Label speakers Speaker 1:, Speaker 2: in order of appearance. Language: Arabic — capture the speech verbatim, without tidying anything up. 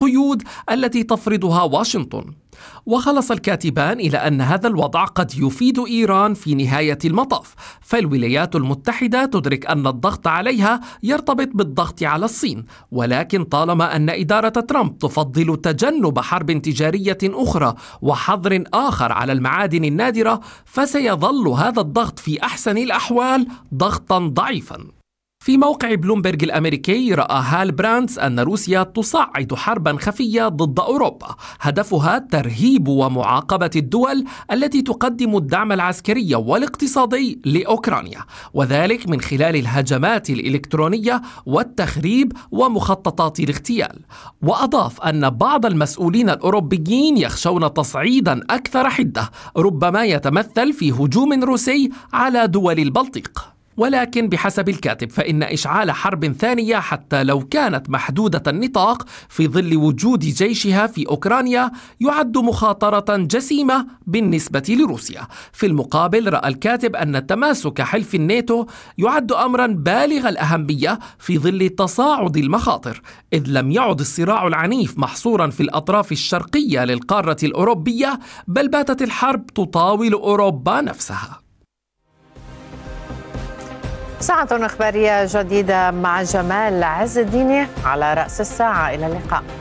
Speaker 1: القيود التي تفرضها واشنطن. وخلص الكاتبان إلى أن هذا الوضع قد يفيد إيران في نهاية المطاف، فالولايات المتحدة تدرك أن الضغط عليها يرتبط بالضغط على الصين، ولكن طالما أن إدارة ترامب تفضل تجنب حرب تجارية أخرى وحظر آخر على المعادن النادرة، فسيظل هذا الضغط في أحسن الأحوال ضغطا ضعيفا. في موقع بلومبرج الأمريكي رأى هال براندز أن روسيا تصعد حربا خفية ضد أوروبا هدفها ترهيب ومعاقبة الدول التي تقدم الدعم العسكري والاقتصادي لأوكرانيا، وذلك من خلال الهجمات الإلكترونية والتخريب ومخططات الاغتيال. وأضاف أن بعض المسؤولين الأوروبيين يخشون تصعيدا أكثر حدة ربما يتمثل في هجوم روسي على دول البلطيق. ولكن بحسب الكاتب فإن إشعال حرب ثانية حتى لو كانت محدودة النطاق في ظل وجود جيشها في أوكرانيا يعد مخاطرة جسيمة بالنسبة لروسيا. في المقابل رأى الكاتب أن تماسك حلف الناتو يعد أمرا بالغ الأهمية في ظل تصاعد المخاطر، إذ لم يعد الصراع العنيف محصورا في الأطراف الشرقية للقارة الأوروبية، بل باتت الحرب تطاول أوروبا نفسها.
Speaker 2: ساعة إخبارية جديدة مع جمال عز الدين على رأس الساعة. إلى اللقاء.